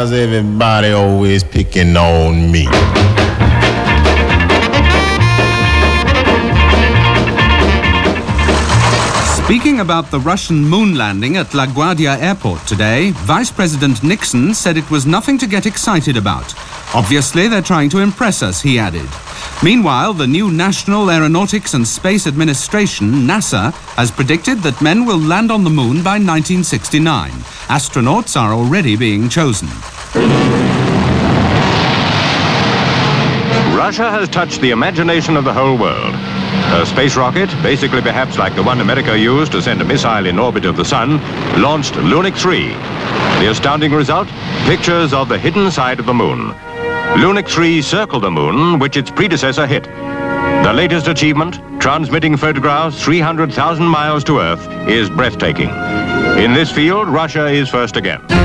Why's everybody always picking on me? Speaking about the Russian moon landing at LaGuardia Airport today, Vice President Nixon said it was nothing to get excited about. Obviously, they're trying to impress us, he added. Meanwhile, the new National Aeronautics and Space Administration, NASA, has predicted that men will land on the moon by 1969. Astronauts are already being chosen. Russia has touched the imagination of the whole world. A space rocket, basically perhaps like the one America used to send a missile in orbit of the sun, launched Lunik 3. The astounding result? Pictures of the hidden side of the moon. Lunik 3 circled the moon, which its predecessor hit. The latest achievement, transmitting photographs 300,000 miles to Earth, is breathtaking. In this field, Russia is first again.